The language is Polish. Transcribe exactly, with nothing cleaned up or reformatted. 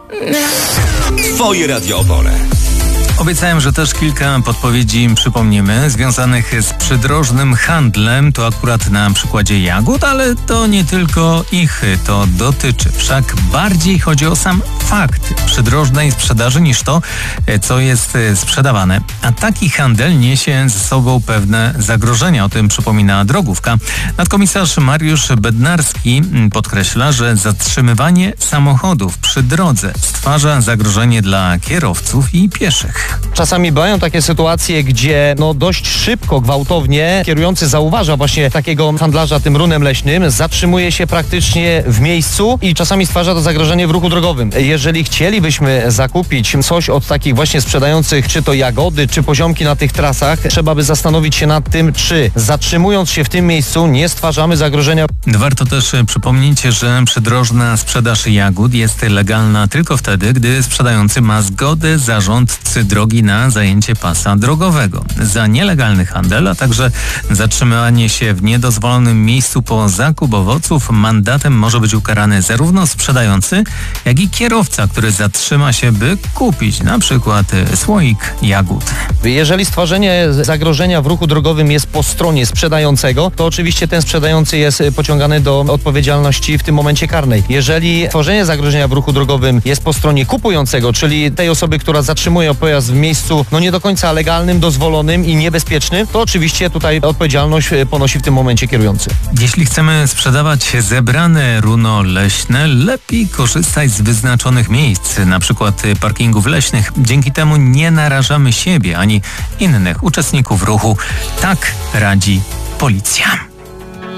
Twoje Radio Opole. Obiecałem, że też kilka podpowiedzi przypomnimy związanych z przydrożnym handlem. To akurat na przykładzie jagód, ale to nie tylko ich to dotyczy. Wszak bardziej chodzi o sam fakt przydrożnej sprzedaży niż to, co jest sprzedawane. A taki handel niesie ze sobą pewne zagrożenia. O tym przypomina Drogówka. Nadkomisarz Mariusz Bednarski podkreśla, że zatrzymywanie samochodów przy drodze stwarza zagrożenie dla kierowców i pieszych. Czasami bywają takie sytuacje, gdzie no dość szybko, gwałtownie kierujący zauważa właśnie takiego handlarza tym runem leśnym, zatrzymuje się praktycznie w miejscu i czasami stwarza to zagrożenie w ruchu drogowym. Jeżeli chcielibyśmy zakupić coś od takich właśnie sprzedających, czy to jagody, czy poziomki na tych trasach, trzeba by zastanowić się nad tym, czy zatrzymując się w tym miejscu nie stwarzamy zagrożenia. Warto też przypomnieć, że przydrożna sprzedaż jagód jest legalna tylko wtedy, gdy sprzedający ma zgodę zarządcy drogi na zajęcie pasa drogowego. Za nielegalny handel, a także zatrzymywanie się w niedozwolonym miejscu po zakup owoców mandatem może być ukarany zarówno sprzedający, jak i kierowca, który zatrzyma się, by kupić na przykład słoik jagód. Jeżeli stworzenie zagrożenia w ruchu drogowym jest po stronie sprzedającego, to oczywiście ten sprzedający jest pociągany do odpowiedzialności w tym momencie karnej. Jeżeli tworzenie zagrożenia w ruchu drogowym jest po stronie kupującego, czyli tej osoby, która zatrzymuje pojazd w miejscu no nie do końca legalnym, dozwolonym i niebezpiecznym, to oczywiście tutaj odpowiedzialność ponosi w tym momencie kierujący. Jeśli chcemy sprzedawać zebrane runo leśne, lepiej korzystać z wyznaczonych miejsc, na przykład parkingów leśnych. Dzięki temu nie narażamy siebie ani innych uczestników ruchu. Tak radzi policja.